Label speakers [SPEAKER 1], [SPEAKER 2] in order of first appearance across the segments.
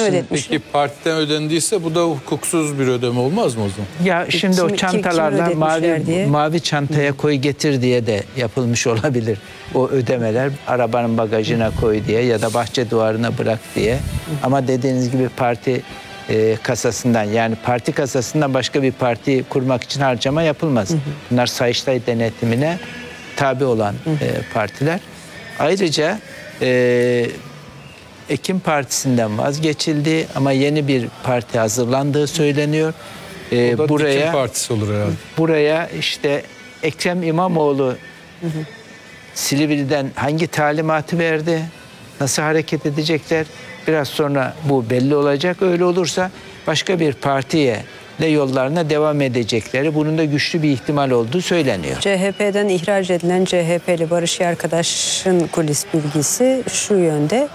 [SPEAKER 1] ödetmiş.
[SPEAKER 2] Peki partiden ödendiyse bu da hukuksuz bir ödeme olmaz mı o zaman?
[SPEAKER 3] Ya şimdi o çantalarla mavi çantaya koy getir diye de yapılmış olabilir. O ödemeler arabanın bagajına koy diye ya da bahçe duvarına bırak diye. Ama dediğiniz gibi parti kasasından, yani parti kasasından başka bir parti kurmak için harcama yapılmaz. Bunlar Sayıştay denetimine tabi olan partiler. Ayrıca Ekim Partisi'nden vazgeçildi ama yeni bir parti hazırlandığı söyleniyor.
[SPEAKER 2] O da Dikim Partisi olur herhalde.
[SPEAKER 3] Buraya işte Ekrem İmamoğlu Silivri'den hangi talimatı verdi, nasıl hareket edecekler, biraz sonra bu belli olacak. Öyle olursa başka bir partiye yollarına devam edecekleri, bunun da güçlü bir ihtimal olduğu söyleniyor.
[SPEAKER 1] CHP'den ihraç edilen CHP'li Barış Yarkadaş'ın kulis bilgisi şu yönde: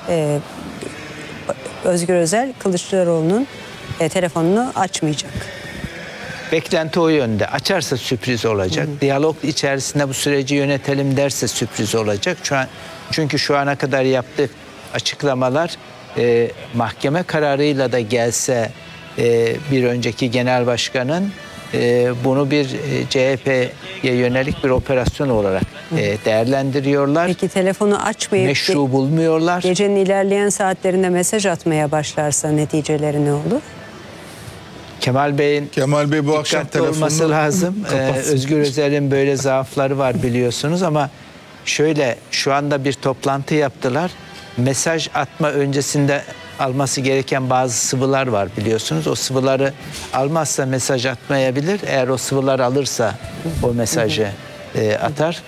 [SPEAKER 1] Özgür Özel Kılıçdaroğlu'nun telefonunu açmayacak.
[SPEAKER 3] Beklenti o yönde. Açarsa sürpriz olacak. Diyalog içerisinde bu süreci yönetelim derse sürpriz olacak. Çünkü şu ana kadar yaptığı açıklamalar mahkeme kararıyla da gelse bir önceki genel başkanın bunu bir CHP'ye yönelik bir operasyon olarak değerlendiriyorlar.
[SPEAKER 1] Peki telefonu açmayıp
[SPEAKER 3] meşru bulmuyorlar.
[SPEAKER 1] Gecenin ilerleyen saatlerinde mesaj atmaya başlarsa neticeleri ne olur?
[SPEAKER 3] Kemal Bey
[SPEAKER 4] bu akşam
[SPEAKER 3] dikkatli olması lazım. Özgür Özel'in böyle zaafları var biliyorsunuz ama şöyle, şu anda bir toplantı yaptılar. Mesaj atma öncesinde alması gereken bazı sıvılar var biliyorsunuz. O sıvıları almazsa mesaj atmayabilir. Eğer o sıvılar alırsa o mesajı atar.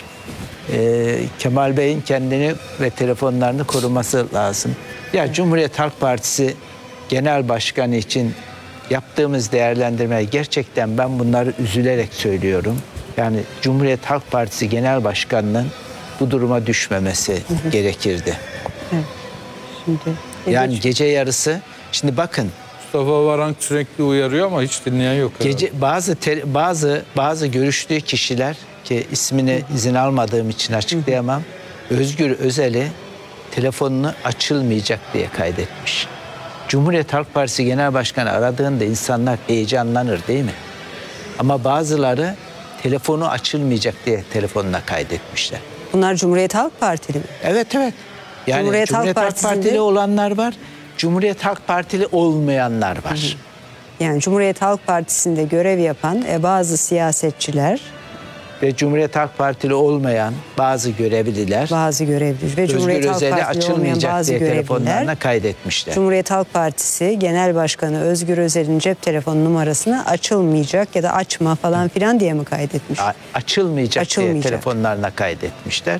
[SPEAKER 3] Kemal Bey'in kendini ve telefonlarını koruması lazım. Ya Cumhuriyet Halk Partisi Genel Başkanı için yaptığımız değerlendirme, gerçekten ben bunları üzülerek söylüyorum. Yani Cumhuriyet Halk Partisi Genel Başkanı'nın bu duruma düşmemesi gerekirdi.
[SPEAKER 1] Evet. Şimdi
[SPEAKER 3] yani gece yarısı, şimdi bakın,
[SPEAKER 2] Mustafa Varank sürekli uyarıyor ama hiç dinleyen yok herhalde.
[SPEAKER 3] Bazı görüştüğü kişiler, ki ismini izin almadığım için açıklayamam, Özgür Özel'i telefonunu açılmayacak diye kaydetmiş. Cumhuriyet Halk Partisi Genel Başkanı aradığında insanlar heyecanlanır değil mi? Ama bazıları telefonu açılmayacak diye telefonuna kaydetmişler.
[SPEAKER 1] Bunlar Cumhuriyet Halk Partili mi?
[SPEAKER 3] Evet. Yani Cumhuriyet Halk Partili olanlar var, Cumhuriyet Halk Partili olmayanlar var.
[SPEAKER 1] Yani Cumhuriyet Halk Partisi'nde görev yapan bazı siyasetçiler
[SPEAKER 3] ve Cumhuriyet Halk Partili olmayan bazı görevliler
[SPEAKER 1] ve Cumhuriyet Halk
[SPEAKER 3] Özgür Özel'i
[SPEAKER 1] Partili olmayan
[SPEAKER 3] açılmayacak
[SPEAKER 1] bazı
[SPEAKER 3] diye
[SPEAKER 1] görevliler
[SPEAKER 3] telefonlarına kaydetmişler.
[SPEAKER 1] Cumhuriyet Halk Partisi Genel Başkanı Özgür Özel'in cep telefon numarasını açılmayacak ya da açma falan filan diye mi kaydetmiş?
[SPEAKER 3] Açılmayacak diye telefonlarına kaydetmişler.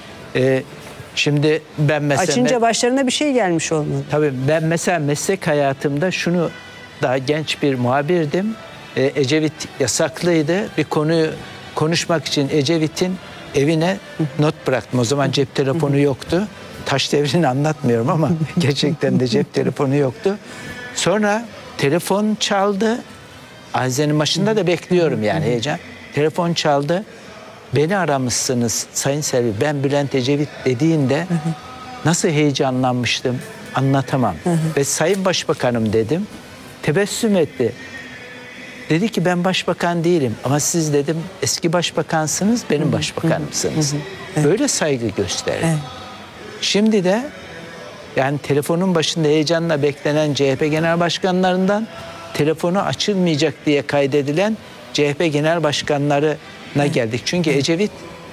[SPEAKER 3] Şimdi ben mesela...
[SPEAKER 1] Açınca başlarına bir şey gelmiş olmalı.
[SPEAKER 3] Tabii ben mesela meslek hayatımda şunu, daha genç bir muhabirdim. Ecevit yasaklıydı. Bir konuyu konuşmak için Ecevit'in evine not bıraktım. O zaman cep telefonu yoktu. Taş devrini anlatmıyorum ama gerçekten de cep telefonu yoktu. Sonra telefon çaldı. Ahizenin başında da bekliyorum yani heyecan. Telefon çaldı. Beni aramışsınız Sayın Selvi, ben Bülent Ecevit dediğinde nasıl heyecanlanmıştım anlatamam. Ve Sayın Başbakanım dedim. Tebessüm etti. Dedi ki ben başbakan değilim ama siz, dedim, eski başbakansınız, benim başbakanımsınız. Böyle saygı gösterdi. Şimdi de yani telefonun başında heyecanla beklenen CHP genel başkanlarından telefonu açılmayacak diye kaydedilen CHP genel başkanlarına geldik. Çünkü Ecevit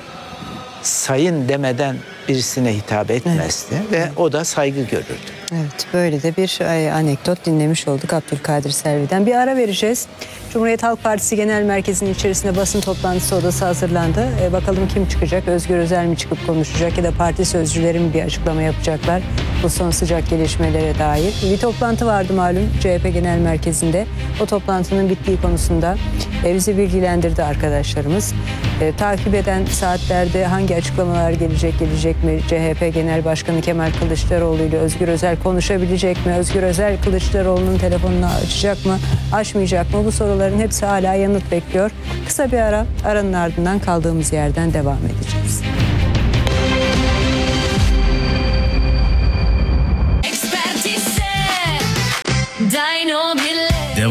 [SPEAKER 3] sayın demeden birisine hitap etmezdi ve o da saygı görürdü.
[SPEAKER 1] Evet, böyle de bir anekdot dinlemiş olduk Abdülkadir Selvi'den. Bir ara vereceğiz. Cumhuriyet Halk Partisi Genel Merkezi'nin içerisinde basın toplantısı odası hazırlandı. Bakalım kim çıkacak? Özgür Özel mi çıkıp konuşacak ya da parti sözcüleri mi bir açıklama yapacaklar bu son sıcak gelişmelere dair? Bir toplantı vardı malum CHP Genel Merkezi'nde. O toplantının bittiği konusunda bizi bilgilendirdi arkadaşlarımız. Takip eden saatlerde hangi açıklamalar gelecek mi? CHP Genel Başkanı Kemal Kılıçdaroğlu ile Özgür Özel konuşabilecek mi? Özgür Özel Kılıçdaroğlu'nun telefonunu açacak mı? Açmayacak mı? Bu soruların hepsi hala yanıt bekliyor. Kısa bir ara, aranın ardından kaldığımız yerden devam edeceğiz.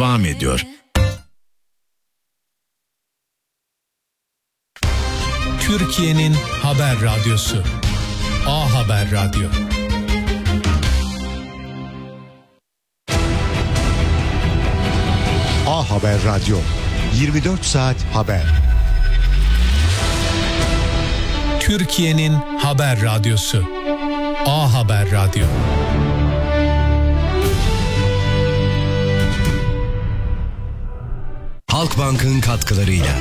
[SPEAKER 4] devam ediyor.
[SPEAKER 5] Türkiye'nin haber radyosu. A Haber Radyo.
[SPEAKER 6] A Haber Radyo. 24 saat haber.
[SPEAKER 5] Türkiye'nin haber radyosu. A Haber Radyo.
[SPEAKER 4] Halkbank'ın katkılarıyla.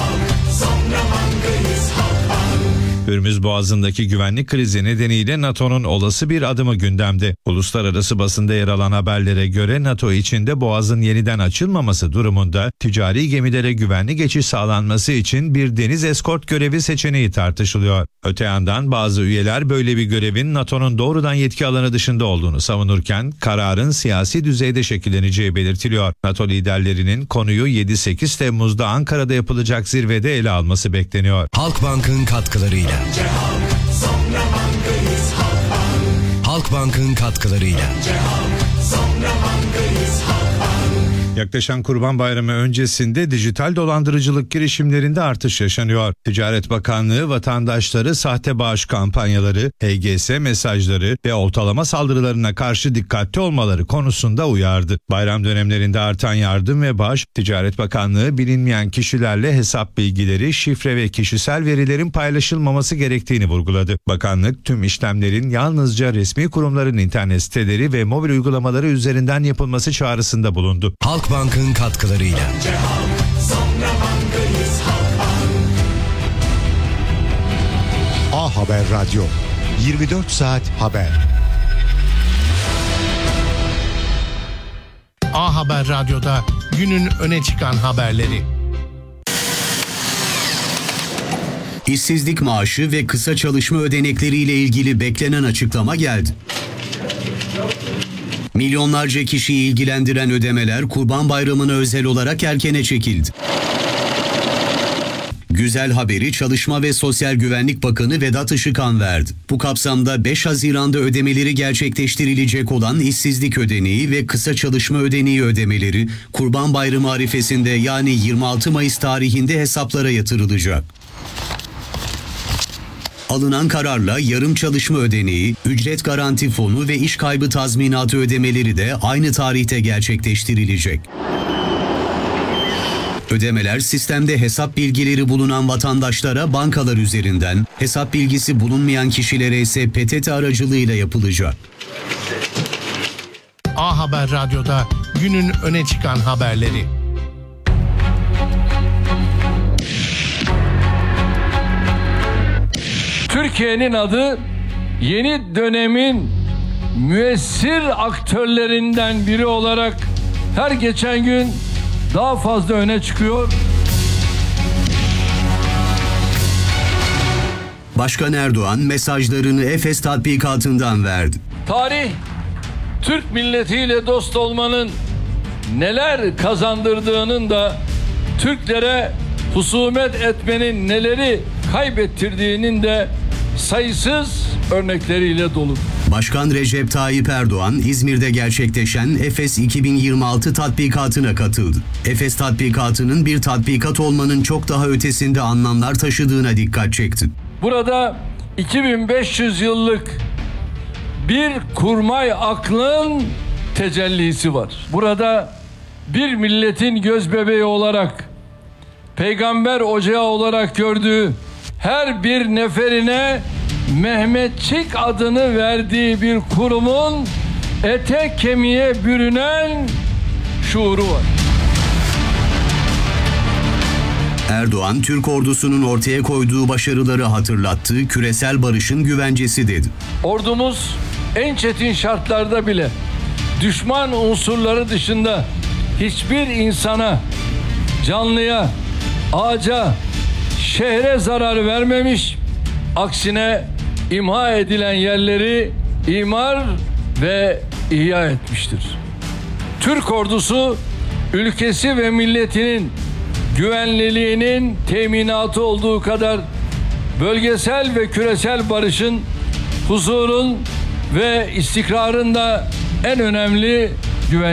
[SPEAKER 7] Hürmüz Boğazı'ndaki güvenlik krizi nedeniyle NATO'nun olası bir adımı gündemde. Uluslararası basında yer alan haberlere göre NATO içinde Boğaz'ın yeniden açılmaması durumunda ticari gemilere güvenli geçiş sağlanması için bir deniz eskort görevi seçeneği tartışılıyor. Öte yandan bazı üyeler böyle bir görevin NATO'nun doğrudan yetki alanı dışında olduğunu savunurken kararın siyasi düzeyde şekilleneceği belirtiliyor. NATO liderlerinin konuyu 7-8 Temmuz'da Ankara'da yapılacak zirvede ele alması bekleniyor.
[SPEAKER 4] Halkbank'ın katkılarıyla. Halkbank'ın katkılarıyla.
[SPEAKER 7] Yaklaşan Kurban Bayramı öncesinde dijital dolandırıcılık girişimlerinde artış yaşanıyor. Ticaret Bakanlığı vatandaşları sahte bağış kampanyaları, HGS mesajları ve oltalama saldırılarına karşı dikkatli olmaları konusunda uyardı. Bayram dönemlerinde artan yardım ve bağış, Ticaret Bakanlığı bilinmeyen kişilerle hesap bilgileri, şifre ve kişisel verilerin paylaşılmaması gerektiğini vurguladı. Bakanlık tüm işlemlerin yalnızca resmi kurumların internet siteleri ve mobil uygulamaları üzerinden yapılması çağrısında bulundu.
[SPEAKER 4] Halkbank'ın katkılarıyla.
[SPEAKER 6] A Haber Radyo. 24 saat haber.
[SPEAKER 5] A Haber Radyo'da günün öne çıkan haberleri.
[SPEAKER 8] İşsizlik maaşı ve kısa çalışma ödenekleriyle ilgili beklenen açıklama geldi. Milyonlarca kişiyi ilgilendiren ödemeler Kurban Bayramı'na özel olarak erkene çekildi. Güzel haberi Çalışma ve Sosyal Güvenlik Bakanı Vedat Işıkhan verdi. Bu kapsamda 5 Haziran'da ödemeleri gerçekleştirilecek olan işsizlik ödeneği ve kısa çalışma ödeneği ödemeleri Kurban Bayramı arifesinde yani 26 Mayıs tarihinde hesaplara yatırılacak. Alınan kararla yarım çalışma ödeneği, ücret garanti fonu ve iş kaybı tazminatı ödemeleri de aynı tarihte gerçekleştirilecek. Ödemeler sistemde hesap bilgileri bulunan vatandaşlara bankalar üzerinden, hesap bilgisi bulunmayan kişilere ise PTT aracılığıyla yapılacak.
[SPEAKER 5] A Haber Radyo'da günün öne çıkan haberleri.
[SPEAKER 9] Türkiye'nin adı yeni dönemin müessir aktörlerinden biri olarak her geçen gün daha fazla öne çıkıyor.
[SPEAKER 8] Başkan Erdoğan mesajlarını Efes tatbikatından verdi.
[SPEAKER 9] Tarih, Türk milletiyle dost olmanın neler kazandırdığının da Türklere husumet etmenin neleri kaybettirdiğinin de sayısız örnekleriyle dolu.
[SPEAKER 8] Başkan Recep Tayyip Erdoğan İzmir'de gerçekleşen Efes 2026 tatbikatına katıldı. Efes tatbikatının bir tatbikat olmanın çok daha ötesinde anlamlar taşıdığına dikkat çekti.
[SPEAKER 9] Burada 2500 yıllık bir kurmay aklın tecellisi var. Burada bir milletin gözbebeği olarak, peygamber ocağı olarak gördüğü her bir neferine Mehmetçik adını verdiği bir kurumun ete kemiğe bürünen şuuru var.
[SPEAKER 8] Erdoğan, Türk ordusunun ortaya koyduğu başarıları hatırlattı, küresel barışın güvencesi dedi.
[SPEAKER 9] Ordumuz en çetin şartlarda bile düşman unsurları dışında hiçbir insana, canlıya, ağaca, şehre zarar vermemiş, aksine imha edilen yerleri imar ve ihya etmiştir. Türk ordusu ülkesi ve milletinin güvenliliğinin teminatı olduğu kadar bölgesel ve küresel barışın, huzurun ve istikrarın da en önemli